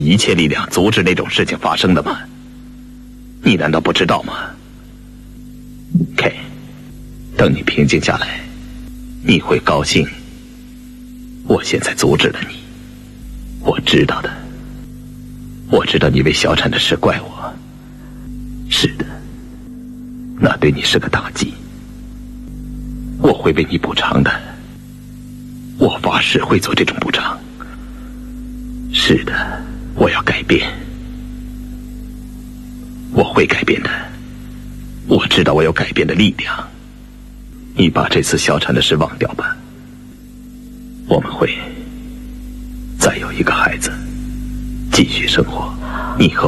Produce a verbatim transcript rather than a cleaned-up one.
一切力量阻止那种事情发生的吗？你难道不知道吗 ？K， 等你平静下来，你会高兴。我现在阻止了你，我知道的。我知道你为小产的事怪我，是的，那对你是个打击。我会为你补偿的，我发誓会做这种补偿。是的，我要改变，我会改变的。我知道我有改变的力量。你把这次小产的事忘掉吧，我们会再有一个孩子，继续生活。你和